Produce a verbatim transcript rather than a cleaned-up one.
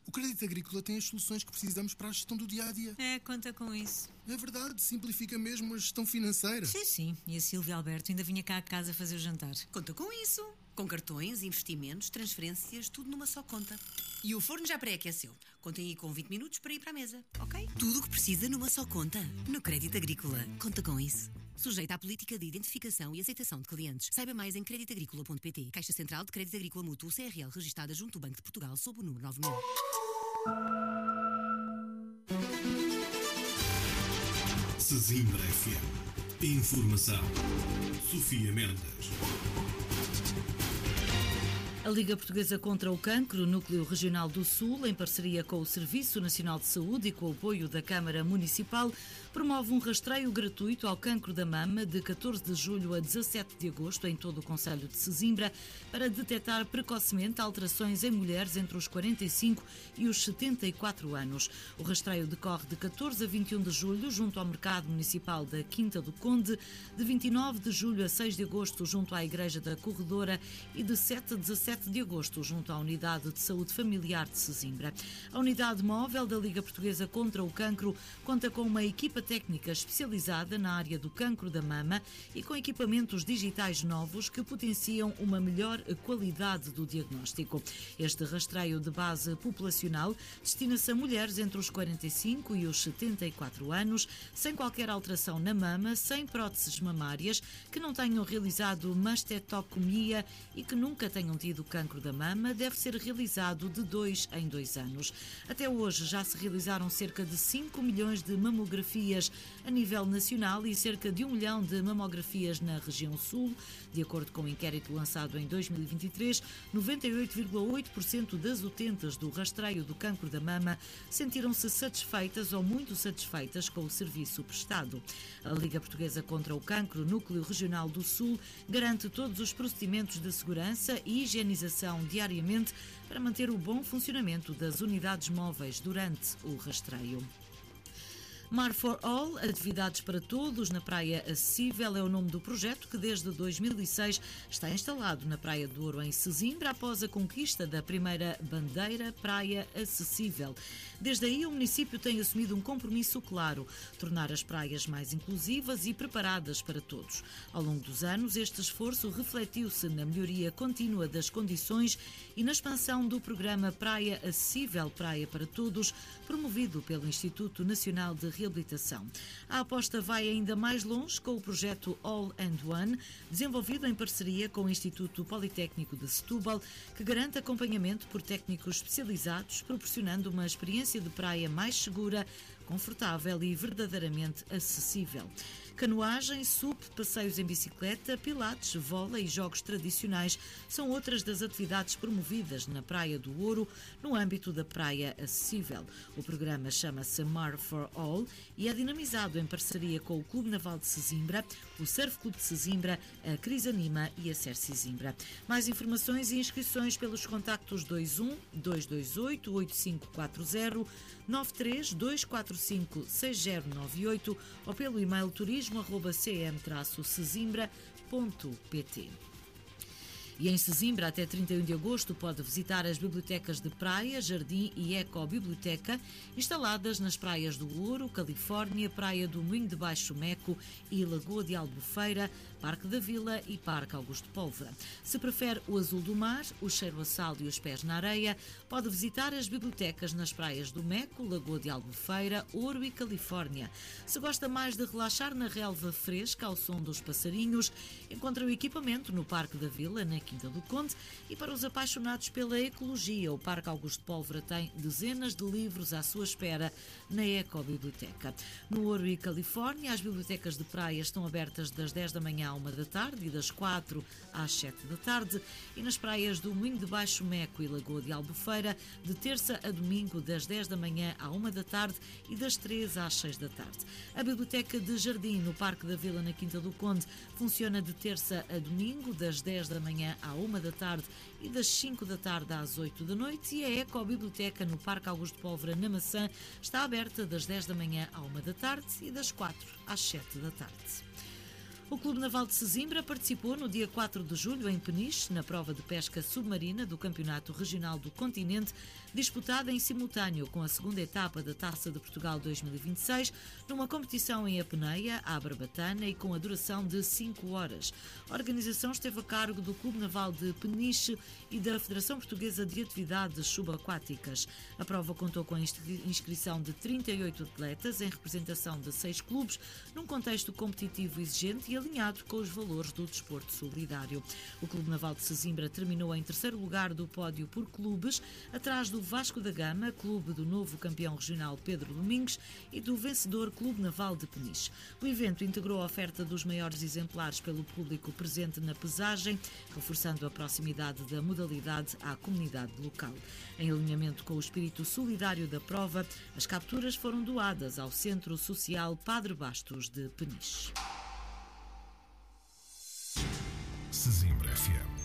O Crédito Agrícola tem as soluções que precisamos para a gestão do dia-a-dia. É, conta com isso. É verdade, simplifica mesmo a gestão financeira. Sim, sim. E a Silvia Alberto ainda vinha cá a casa fazer o jantar. Conta com isso. Com cartões, investimentos, transferências, tudo numa só conta. E o forno já pré-aqueceu. Contem aí com vinte minutos para ir para a mesa, ok? Tudo o que precisa numa só conta. No Crédito Agrícola. Conta com isso. Sujeita à política de identificação e aceitação de clientes. Saiba mais em crédito agrícola ponto pt. Caixa Central de Crédito Agrícola Mútuo C R L, registada junto do Banco de Portugal sob o número nove mil. Sesimbra F M. Informação. Sofia Mendes. A Liga Portuguesa contra o Cancro, Núcleo Regional do Sul, em parceria com o Serviço Nacional de Saúde e com o apoio da Câmara Municipal, promove um rastreio gratuito ao cancro da mama de catorze de julho a dezassete de agosto em todo o concelho de Sesimbra para detectar precocemente alterações em mulheres entre os quarenta e cinco e os setenta e quatro anos. O rastreio decorre de catorze a vinte e um de julho junto ao Mercado Municipal da Quinta do Conde, de vinte e nove de julho a seis de agosto junto à Igreja da Corredora e de sete a dezassete de agosto junto à Unidade de Saúde Familiar de Sesimbra. A unidade móvel da Liga Portuguesa contra o Cancro conta com uma equipa técnica especializada na área do cancro da mama e com equipamentos digitais novos que potenciam uma melhor qualidade do diagnóstico. Este rastreio de base populacional destina-se a mulheres entre os quarenta e cinco e os setenta e quatro anos, sem qualquer alteração na mama, sem próteses mamárias, que não tenham realizado mastetectomia e que nunca tenham tido cancro da mama. Deve ser realizado de dois em dois anos. Até hoje já se realizaram cerca de cinco milhões de mamografias a nível nacional e cerca de um milhão de mamografias na região sul. De acordo com o inquérito lançado em dois mil e vinte e três, noventa e oito vírgula oito por cento das utentes do rastreio do cancro da mama sentiram-se satisfeitas ou muito satisfeitas com o serviço prestado. A Liga Portuguesa contra o Cancro, Núcleo Regional do Sul, garante todos os procedimentos de segurança e higienização diariamente para manter o bom funcionamento das unidades móveis durante o rastreio. Mar for All, atividades para todos na Praia Acessível, é o nome do projeto que desde dois mil e seis está instalado na Praia do Ouro, em Sesimbra, após a conquista da primeira bandeira Praia Acessível. Desde aí, o município tem assumido um compromisso claro: tornar as praias mais inclusivas e preparadas para todos. Ao longo dos anos, este esforço refletiu-se na melhoria contínua das condições e na expansão do programa Praia Acessível, Praia para Todos, promovido pelo Instituto Nacional de Reabilitação. A aposta vai ainda mais longe com o projeto All and One, desenvolvido em parceria com o Instituto Politécnico de Setúbal, que garante acompanhamento por técnicos especializados, proporcionando uma experiência de praia mais segura, confortável e verdadeiramente acessível. Canoagem, S U P, passeios em bicicleta, pilates, vôlei e jogos tradicionais são outras das atividades promovidas na Praia do Ouro, no âmbito da Praia Acessível. O programa chama-se Mar for All e é dinamizado em parceria com o Clube Naval de Sesimbra, o Surf Clube de Sesimbra, a Crisanima e a Ser Sesimbra. Mais informações e inscrições pelos contactos dois um, dois dois oito, oito cinco quatro zero, nove três, dois quatro cinco, seis zero nove oito ou pelo e-mail turismo arroba c m traço sesimbra ponto p t. E em Sesimbra, até trinta e um de agosto, pode visitar as bibliotecas de praia, jardim e ecobiblioteca instaladas nas praias do Ouro, Califórnia, Praia do Moinho de Baixo Meco e Lagoa de Albufeira, Parque da Vila e Parque Augusto Pólvora. Se prefere o azul do mar, o cheiro a sal e os pés na areia, pode visitar as bibliotecas nas praias do Meco, Lagoa de Albufeira, Ouro e Califórnia. Se gosta mais de relaxar na relva fresca ao som dos passarinhos, encontra o equipamento no Parque da Vila, na Quinta do Conde, e para os apaixonados pela ecologia, o Parque Augusto Pólvora tem dezenas de livros à sua espera na Ecobiblioteca. No Ouro e Califórnia, as bibliotecas de praia estão abertas das dez da manhã à uma da tarde e das quatro às sete da tarde, e nas praias do Moinho de Baixo Meco e Lagoa de Albufeira, de terça a domingo, das dez da manhã à uma da tarde e das três às seis da tarde. A Biblioteca de Jardim, no Parque da Vila, na Quinta do Conde, funciona de terça a domingo, das dez da manhã à uma da tarde e das cinco da tarde às oito da noite, e a Ecobiblioteca no Parque Augusto Pólvora, na Maçã, está aberta das dez da manhã à uma da tarde e das quatro às sete da tarde. O Clube Naval de Sesimbra participou no dia quatro de julho em Peniche, na prova de pesca submarina do Campeonato Regional do Continente, disputada em simultâneo com a segunda etapa da Taça de Portugal dois mil e vinte e seis, numa competição em apneia, à barbatana e com a duração de cinco horas. A organização esteve a cargo do Clube Naval de Peniche e da Federação Portuguesa de Atividades Subaquáticas. A prova contou com a inscrição de trinta e oito atletas em representação de seis clubes, num contexto competitivo exigente e alinhado com os valores do desporto solidário. O Clube Naval de Sesimbra terminou em terceiro lugar do pódio por clubes, atrás do Vasco da Gama, clube do novo campeão regional Pedro Domingos, e do vencedor Clube Naval de Peniche. O evento integrou a oferta dos maiores exemplares pelo público presente na pesagem, reforçando a proximidade da modalidade à comunidade local. Em alinhamento com o espírito solidário da prova, as capturas foram doadas ao Centro Social Padre Bastos de Peniche. Sesimbra F M.